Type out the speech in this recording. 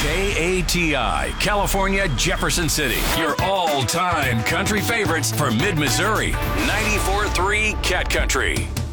KATI, California, Jefferson City. Your all-time country favorites for Mid-Missouri. 94.3 Cat Country.